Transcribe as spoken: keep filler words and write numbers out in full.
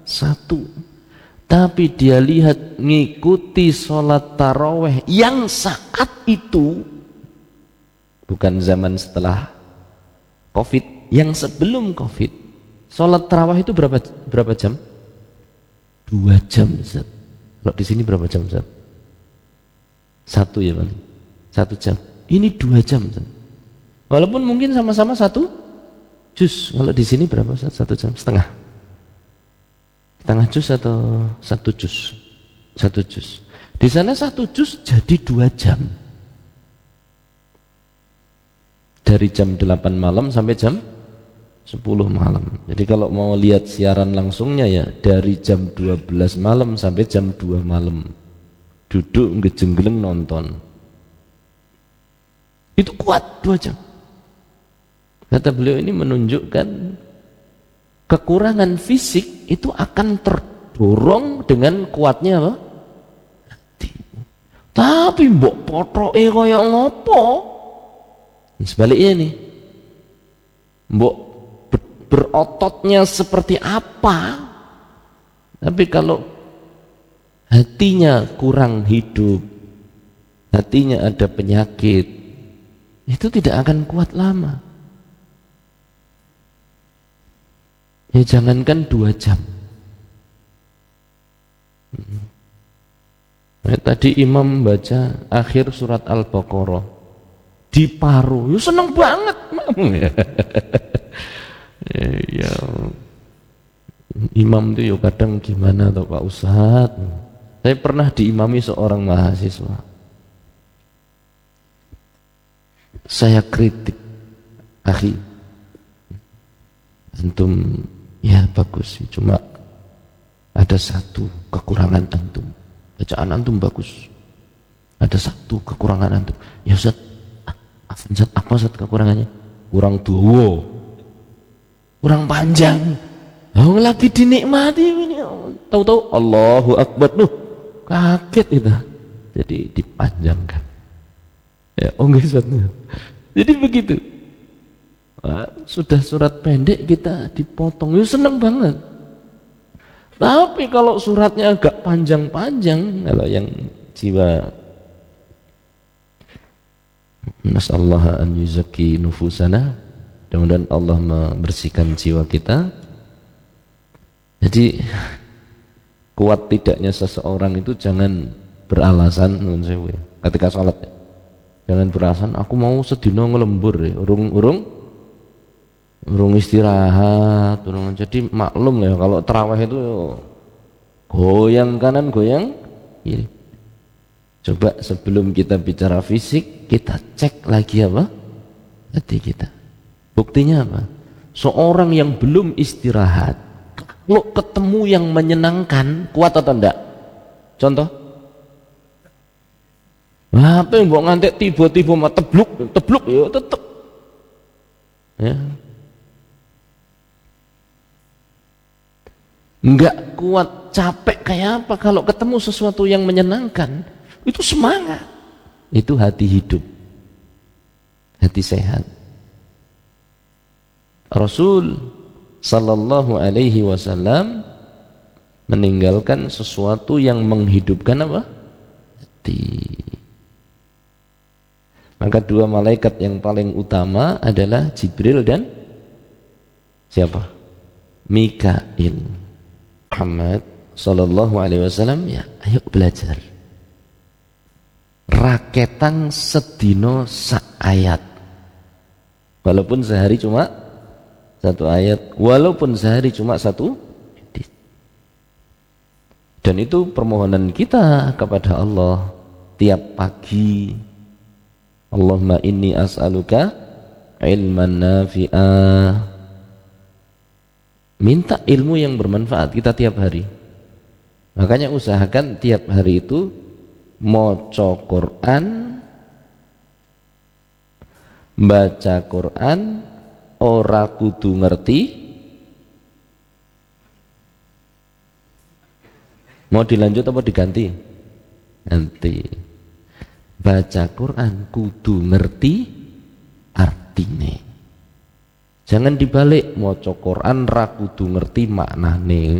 satu. Tapi dia lihat ngikuti sholat taraweh yang saat itu, bukan zaman setelah Covid, yang sebelum Covid. Sholat taraweh itu berapa berapa jam? Dua jam, Ustaz. Kalau di sini berapa jam, Ustaz? Satu ya, Bang. Satu jam. Ini dua jam, Ustaz. Walaupun mungkin sama-sama satu juz. Kalau di sini berapa, Ustaz? Satu jam setengah. Setengah juz atau satu juz? Satu juz. Di sana satu juz jadi dua jam. Dari jam delapan malam sampai jam sepuluh malam. Jadi kalau mau lihat siaran langsungnya ya dari jam dua belas malam sampai jam dua malam. Duduk ngejenggeleng nonton. Itu kuat dua jam. Kata beliau ini menunjukkan kekurangan fisik itu akan terdorong dengan kuatnya apa? Hati. Tapi mbok potroke kaya ngopo? Sebaliknya nih. Mbok berototnya seperti apa, tapi kalau hatinya kurang hidup, hatinya ada penyakit, itu tidak akan kuat lama. Ya jangankan dua jam. Nah, tadi imam baca akhir surat Al-Baqarah di paru, ya seneng banget. Ya, imam itu ya kadang gimana tuh Pak Ustadz. Saya pernah diimami seorang mahasiswa. Saya kritik, akhi, antum ya bagus, cuma ada satu kekurangan antum. Bacaan antum bagus, ada satu kekurangan antum. Ya Ustadz, Ustadz apa Ustadz kekurangannya? Kurang duo, kurang panjang. Oh, lagi dinikmati ini, tahu-tahu Allahu Akbar, nuh kaget itu. Jadi dipanjangkan. Ya, oh enggak Ustadz. Jadi begitu. Nah, sudah surat pendek kita dipotong, ya seneng banget. Tapi kalau suratnya agak panjang-panjang, kalau yang jiwa, nasallahu an yuzakki nufusana, mudah-mudahan Allah membersihkan jiwa kita. Jadi kuat tidaknya seseorang itu jangan beralasan ketika sholat. Jangan beralasan aku mau sedina ngelembur ya, urung-urung urung istirahat, urung. Jadi maklum lah ya, kalau tarawih itu goyang kanan goyang kiri. Coba sebelum kita bicara fisik, kita cek lagi apa? Hati kita. Buktinya apa? Seorang yang belum istirahat, kalau ketemu yang menyenangkan, kuat atau enggak? Contoh? Apa yang buat ngantek tiba-tiba mah tebluk, tebluk ya tetep. Ya. Enggak kuat, capek kayak apa kalau ketemu sesuatu yang menyenangkan? Itu semangat. Itu hati hidup. Hati sehat. Rasul sallallahu alaihi wasallam meninggalkan sesuatu yang menghidupkan apa? Hati. Maka dua malaikat yang paling utama adalah Jibril dan siapa? Mikail. Muhammad sallallahu alaihi wasallam, ya ayo belajar. Raketang sedino sak ayat. Walaupun sehari cuma satu ayat, walaupun sehari cuma satu. Dan itu permohonan kita kepada Allah tiap pagi. Allahumma inni as'aluka ilman nafi'ah. Minta ilmu yang bermanfaat kita tiap hari. Makanya usahakan tiap hari itu maca Quran, baca Quran, ora kudu ngerti. Mau dilanjut apa diganti? Nanti. Baca Quran kudu ngerti artine. Jangan dibalik, maca Quran ra kudu ngerti maknane.